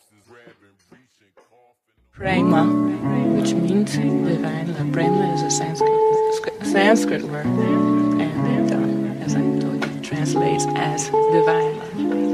Prema, which means divine love. Prema is a Sanskrit word, and as I told you, it translates as divine love.